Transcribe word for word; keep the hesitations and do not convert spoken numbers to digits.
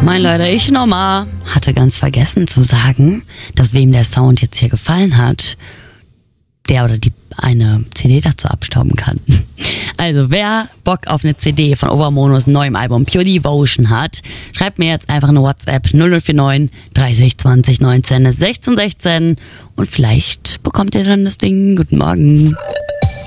Mein Leute, ich nochmal hatte ganz vergessen zu sagen, dass wem der Sound jetzt hier gefallen hat, der oder die eine C D dazu abstauben kann. Also wer Bock auf eine C D von Overmonos neuem Album Pure Devotion hat, schreibt mir jetzt einfach eine WhatsApp null null vier neun dreißig zwanzig neunzehn sechzehn sechzehn und vielleicht bekommt ihr dann das Ding. Guten Morgen.